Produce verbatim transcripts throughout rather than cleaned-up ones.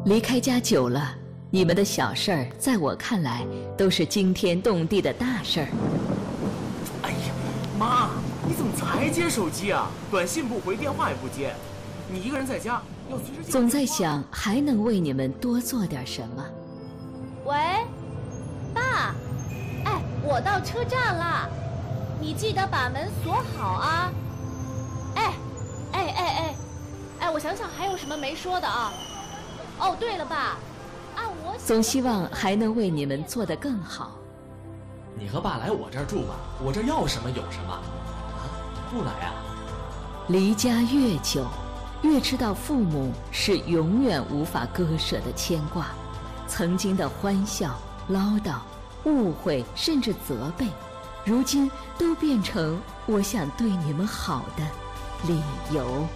离开家久了，你们的小事儿在我看来都是惊天动地的大事儿。 哎呀，妈，你怎么才接手机啊？短信不回，电话也不接，你一个人在家要随时。 总在想还能为你们多做点什么。 喂，爸，哎，我到车站了，你记得把门锁好啊。哎，哎哎哎，哎，我想想还有什么没说的啊？哦，对了，爸，按我总希望还能为你们做得更好。 你和爸来我这儿住吧，我这要什么有什么。啊，不来啊？ 离家越久，越知道父母是永远无法割舍的牵挂。曾经的欢笑、唠叨、误会，甚至责备，如今都变成我想对你们好的理由。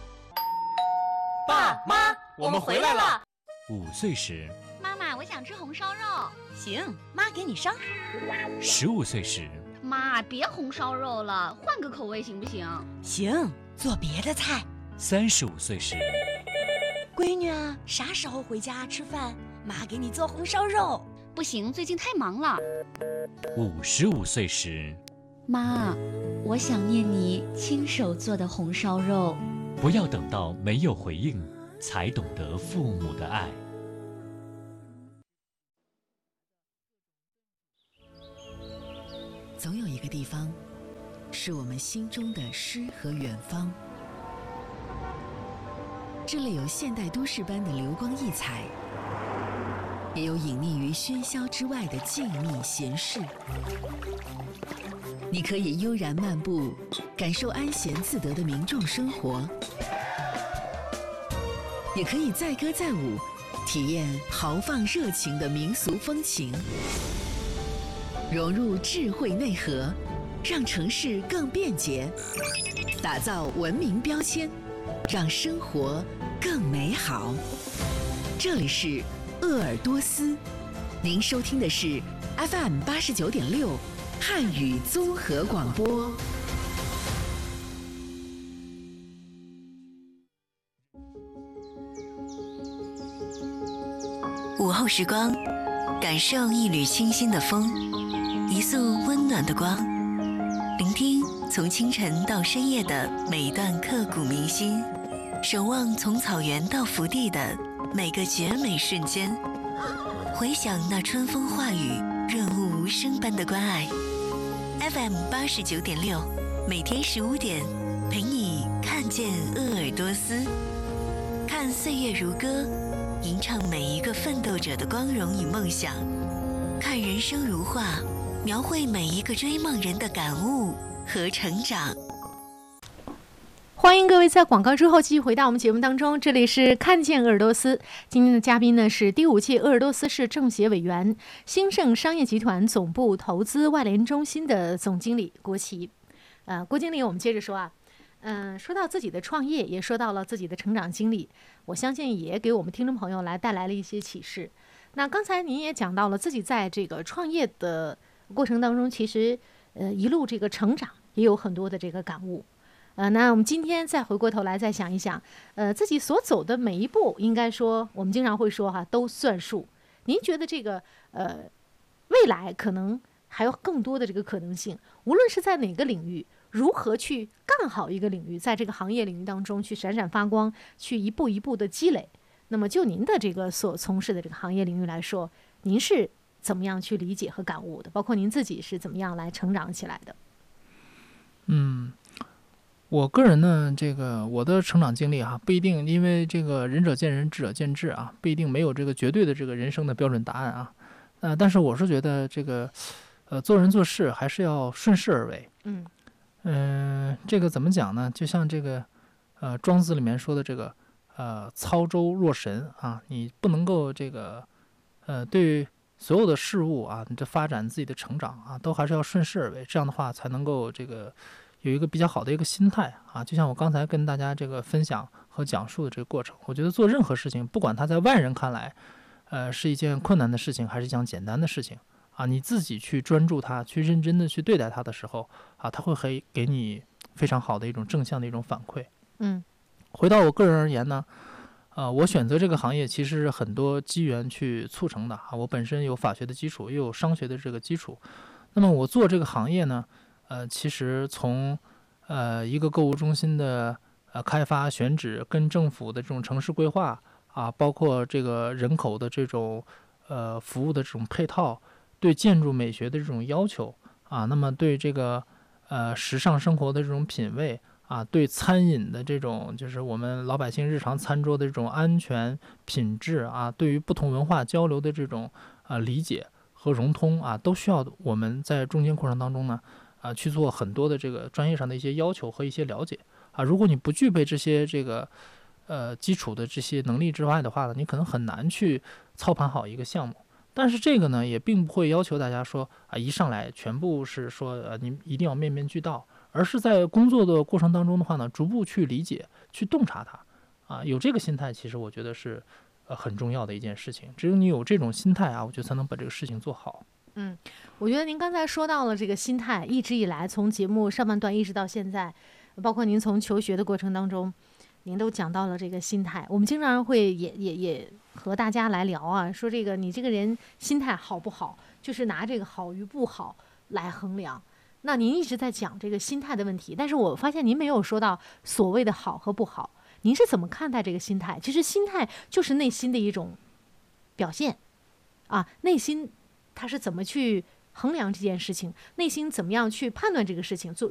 爸妈，我们回来了。 五岁时， 妈妈，我想吃红烧肉。 行，妈给你烧。 十五岁时， 妈，别红烧肉了，换个口味行不行？ 行，做别的菜。 三十五岁时， 闺女啊，啥时候回家吃饭？妈给你做红烧肉。 不行，最近太忙了。 五十五岁时， 妈，我想念你亲手做的红烧肉。 不要等到没有回应，才懂得父母的爱。 总有一个地方，是我们心中的诗和远方。这里有现代都市般的流光溢彩，也有隐匿于喧嚣之外的静谧闲适。你可以悠然漫步，感受安闲自得的民众生活，也可以载歌载舞，体验豪放热情的民俗风情。融入智慧内核，让城市更便捷，打造文明标签，让生活更美好。这里是鄂尔多斯，您收听的是 F M 八十九点六汉语综合广播。 午后时光，感受一缕清新的风，一束温暖的光，聆听从清晨到深夜的每一段刻骨铭心，守望从草原到福地的每个绝美瞬间，回想那春风化雨、润物无声般的关爱。F M 八十九点六，每天十五点，陪你看见鄂尔多斯，看岁月如歌，吟唱每一个奋斗者的光荣与梦想，看人生如画，描绘每一个追梦人的感悟和成长。 欢迎各位在广告之后继续回到我们节目当中，这里是看见鄂尔多斯。今天的嘉宾呢是第五届鄂尔多斯市政协委员、兴盛商业集团总部投资外联中心的总经理郭琦。呃，郭经理，我们接着说啊，嗯、呃，说到自己的创业，也说到了自己的成长经历，我相信也给我们听众朋友来带来了一些启示。那刚才您也讲到了自己在这个创业的过程当中，其实呃一路这个成长也有很多的这个感悟。呃，那我们今天再回过头来再想一想，呃，自己所走的每一步，应该说我们经常会说哈，都算数。您觉得这个呃未来可能还有更多的这个可能性，无论是在哪个领域，如何去干好一个领域，在这个行业领域当中去闪闪发光，去一步一步的积累。那么就您的这个所从事的这个行业领域来说，您是怎么样去理解和感悟的？包括您自己是怎么样来成长起来的？ 嗯。我个人呢，这个我的成长经历哈、啊，不一定，因为这个仁者见仁，智者见智啊，不一定没有这个绝对的这个人生的标准答案啊。呃，但是我是觉得这个，呃，做人做事还是要顺势而为。 嗯嗯、呃，这个怎么讲呢？就像这个，呃，《庄子》里面说的这个，呃，操舟若神啊，你不能够这个，呃，对所有的事物啊，你这发展自己的成长啊，都还是要顺势而为，这样的话才能够这个。有一个比较好的一个心态啊，就像我刚才跟大家这个分享和讲述的这个过程，我觉得做任何事情，不管它在外人看来，呃，是一件困难的事情，还是一件简单的事情啊，你自己去专注它，去认真的去对待它的时候啊，它会给给你非常好的一种正向的一种反馈。 嗯， 回到我个人而言呢， 呃，我选择这个行业其实是很多机缘去促成的啊。我本身有法学的基础，又有商学的这个基础。那么我做这个行业呢，呃，其实从呃一个购物中心的呃开发选址，跟政府的这种城市规划啊，包括这个人口的这种呃服务的这种配套，对建筑美学的这种要求啊，那么对这个呃时尚生活的这种品味。啊，对餐饮的这种，就是我们老百姓日常餐桌的这种安全品质啊，对于不同文化交流的这种啊理解和融通啊，都需要我们在中间过程当中呢，啊去做很多的这个专业上的一些要求和一些了解啊。如果你不具备这些这个呃基础的这些能力之外的话呢，你可能很难去操盘好一个项目。但是这个呢，也并不会要求大家说啊，一上来全部是说呃，你一定要面面俱到。而是在工作的过程当中的话呢，逐步去理解、去洞察它，啊，有这个心态，其实我觉得是呃很重要的一件事情。只有你有这种心态啊，我觉得才能把这个事情做好。 嗯，我觉得您刚才说到了这个心态，一直以来从节目上半段一直到现在，包括您从求学的过程当中，您都讲到了这个心态。我们经常会也也也和大家来聊啊，说这个你这个人心态好不好，就是拿这个好与不好来衡量。那您一直在讲这个心态的问题，但是我发现您没有说到所谓的好和不好，您是怎么看待这个心态？其实心态就是内心的一种表现啊，内心它是怎么去衡量这件事情，内心怎么样去判断这个事情，做